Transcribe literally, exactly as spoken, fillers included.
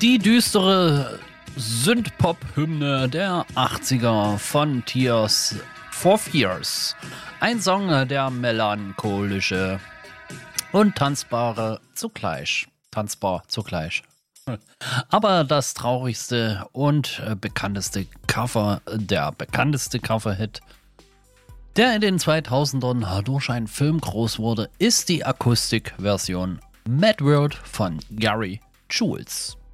Die düstere Synth-Pop-Hymne der achtziger von Tears for Fears. Ein Song, der melancholische und tanzbare zugleich. Tanzbar zugleich. Aber das traurigste und bekannteste Cover, der bekannteste Cover-Hit, der in den zweitausendern durch einen Film groß wurde, ist die Akustikversion Mad World von Gary Jules.